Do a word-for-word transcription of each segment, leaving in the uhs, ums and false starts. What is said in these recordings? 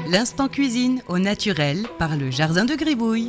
L'instant cuisine au naturel par le Jardin de Gribouille.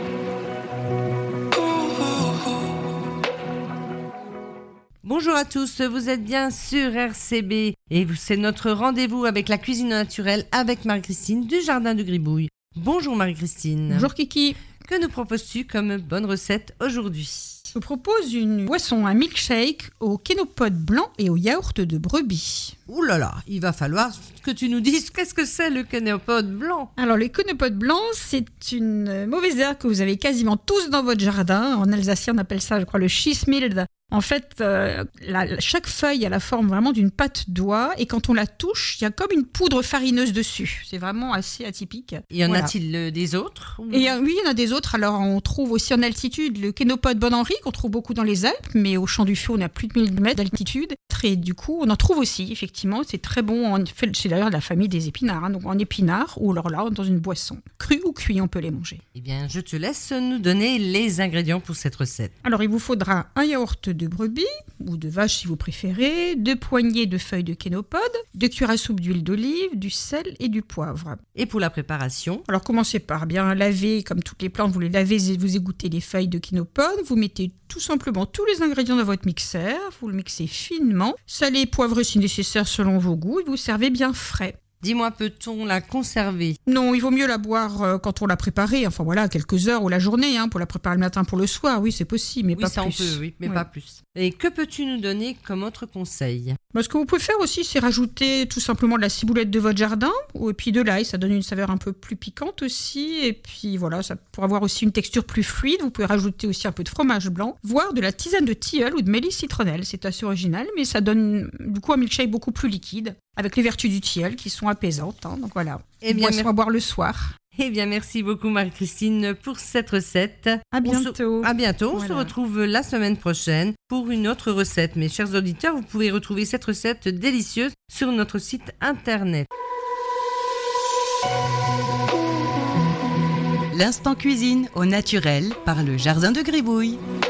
Bonjour à tous, vous êtes bien sur R C B et c'est notre rendez-vous avec la cuisine naturelle avec Marie-Christine du Jardin de Gribouille. Bonjour Marie-Christine. Bonjour Kiki. Que nous proposes-tu comme bonne recette aujourd'hui ? Je vous propose une boisson, un milkshake au kénopode blanc et au yaourt de brebis. Ouh là là, il va falloir que tu nous dises qu'est-ce que c'est le kénopode blanc. Alors le kénopode blanc, c'est une mauvaise herbe que vous avez quasiment tous dans votre jardin. En alsacien, on appelle ça, je crois, le schismild. En fait, euh, la, chaque feuille a la forme vraiment d'une patte d'oie et quand on la touche, il y a comme une poudre farineuse dessus. C'est vraiment assez atypique. Y en voilà. a-t-il euh, des autres ou... Et, euh, Oui, il y en a des autres. Alors, on trouve aussi en altitude le kénopode Bon-Henri, qu'on trouve beaucoup dans les Alpes, mais au Champ du Feu, on a plus de mille mètres d'altitude. Et du coup, on en trouve aussi, effectivement. C'est très bon. En fait, c'est d'ailleurs de la famille des épinards. Hein, donc, en épinards ou alors là, dans une boisson. Cru ou cuit, on peut les manger. Eh bien, je te laisse nous donner les ingrédients pour cette recette. Alors, il vous faudra un yaourt de brebis ou de vache si vous préférez, deux poignées de feuilles de kénopode, deux cuillères à soupe d'huile d'olive, du sel et du poivre. Et pour la préparation ? Alors commencez par bien laver, comme toutes les plantes, vous les lavez et vous égouttez les feuilles de kénopode, vous mettez tout simplement tous les ingrédients dans votre mixeur, vous le mixez finement, salez et poivrez si nécessaire selon vos goûts et vous servez bien frais. Dis-moi, peut-on la conserver ? Non, il vaut mieux la boire euh, quand on l'a préparée, enfin voilà, quelques heures ou la journée, hein, pour la préparer le matin pour le soir, oui c'est possible, mais oui, pas ça plus. Oui, ça on peut, oui, mais ouais. pas plus. Et que peux-tu nous donner comme autre conseil ? Bah, ce que vous pouvez faire aussi, c'est rajouter tout simplement de la ciboulette de votre jardin, et puis de l'ail, ça donne une saveur un peu plus piquante aussi, et puis voilà, ça pour avoir aussi une texture plus fluide, vous pouvez rajouter aussi un peu de fromage blanc, voire de la tisane de tilleul ou de mélisse citronnelle, c'est assez original, mais ça donne du coup un milkshake beaucoup plus liquide, avec les vertus du tilleul qui sont apaisantes, hein, donc voilà, eh une bien, boisson mer- à boire le soir. Eh bien, merci beaucoup Marie-Christine pour cette recette. À bientôt. Se... À bientôt. Voilà. On se retrouve la semaine prochaine pour une autre recette. Mes chers auditeurs, vous pouvez retrouver cette recette délicieuse sur notre site internet. L'instant cuisine au naturel par le Jardin de Gribouille.